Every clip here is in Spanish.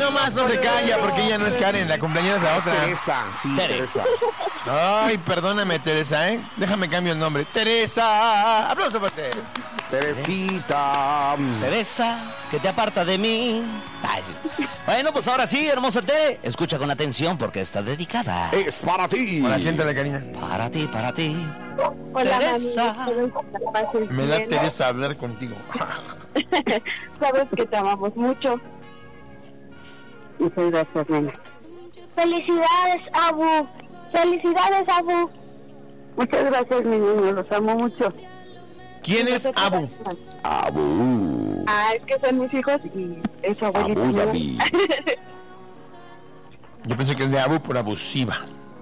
nomás no se calla porque ella no es Karen, la cumpleañera es la otra. Teresa, sí, Teresa. Ay, perdóname, Teresa, ¿eh? Déjame cambio el nombre. Teresa. Aplauso para usted. Teresita. Teresa, que te aparta de mí. Ay, sí. Bueno, pues ahora sí, hermosa Tere. Escucha con atención porque está dedicada. Es para ti. Hola, siéntale, Karina. Para ti, para ti. Hola, Teresa. mami. Me da Teresa hablar contigo. Sabes que te amamos mucho. Muchas gracias, nena. Felicidades, Abu. Felicidades, Abu. Muchas gracias, mi niño. Los amo mucho. ¿Quién es Abu? Abu. Es que son mis hijos y es su abuelita. Abu Dhabi. Yo pensé que es de Abu por abusiva.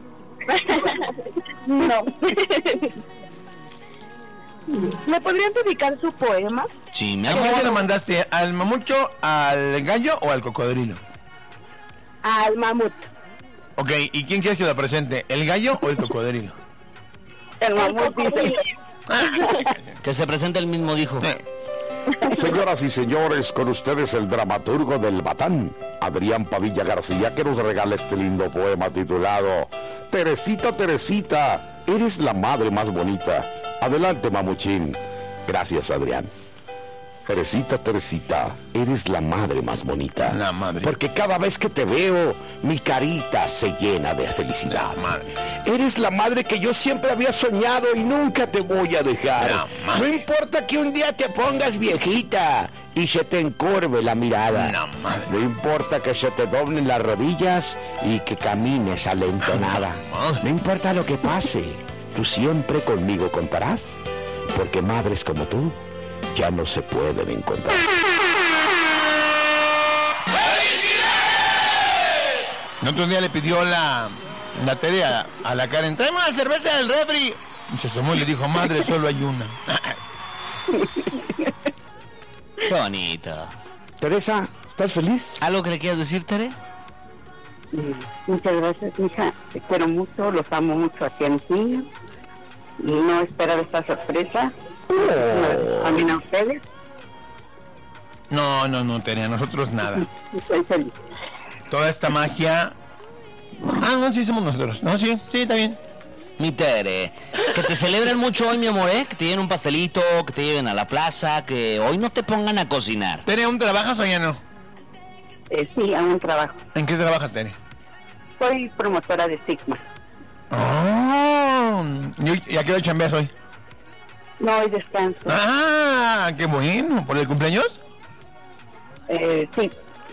No. ¿Le podrían dedicar su poema? Sí, mi ¿A quién amor. se lo mandaste? ¿Al mamucho, al gallo o al cocodrilo? Al mamut. Ok, ¿y quién quieres que lo presente? ¿El gallo o el cocodrilo? El mamut dice. Que se presente el mismo, dijo. Señoras y señores, con ustedes el dramaturgo del Batán, Adrián Padilla García, que nos regala este lindo poema titulado Teresita, Teresita, eres la madre más bonita. Adelante, mamuchín. Gracias, Adrián. Teresita, Teresita, eres la madre más bonita. La madre. Porque cada vez que te veo, mi carita se llena de felicidad. La madre. Eres la madre que yo siempre había soñado y nunca te voy a dejar. La madre. No importa que un día te pongas viejita y se te encorve la mirada. La madre. No importa que se te doblen las rodillas y que camines alentonada. La madre. No importa lo que pase, tú siempre conmigo contarás. Porque madres como tú ya no se pueden encontrar. El otro día le pidió la Tere a la Karen, tráeme una cerveza del refri. Y se asomó y le dijo, madre, solo hay una. Qué bonito. Teresa, ¿estás feliz? ¿Algo que le quieras decir, Tere? Muchas gracias, mija. Te quiero mucho, los amo mucho a ti, niños. Y no esperaba esta sorpresa. También a ustedes. No, Tere, a nosotros nada. Estoy feliz. Toda esta magia... no, sí somos nosotros. No, sí, está bien. Mi Tere, que te celebren mucho hoy, mi amor, ¿eh? Que te lleven un pastelito, que te lleven a la plaza, que hoy no te pongan a cocinar. Tere, ¿aún trabajas o ya no? Sí, aún trabajo. ¿En qué trabajas, Tere? Soy promotora de Sigma. ¿Y a qué hora chambeas hoy? No, hoy descanso. Qué bueno. ¿Por el cumpleaños? Sí.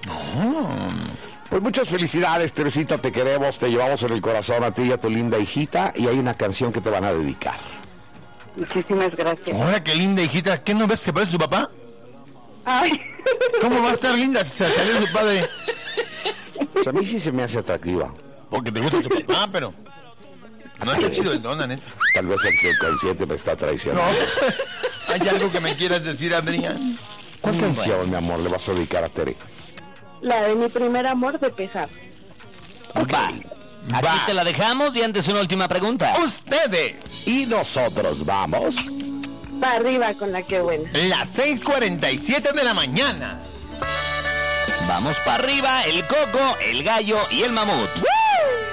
Pues muchas felicidades, Teresita, te queremos, te llevamos en el corazón a ti y a tu linda hijita, y hay una canción que te van a dedicar. Muchísimas gracias. Ahora, qué linda hijita. ¿Qué no ves que parece su papá? Ay. ¿Cómo va a estar linda si se salió de su padre? Pues a mí sí se me hace atractiva. Porque te gusta tu papá, pero... No está chido el dona, neta. Tal vez el subconsciente me está No. traicionando. ¿Hay algo que me quieras decir, Adrián? ¿Cuál canción, mi amor, le vas a dedicar a Tere? La de mi primer amor de pesar. Va. Aquí te la dejamos y antes una última pregunta. Ustedes. Y nosotros vamos. Para arriba con la que buena. Las 6:47 de la mañana. Vamos para arriba, el coco, el gallo y el mamut.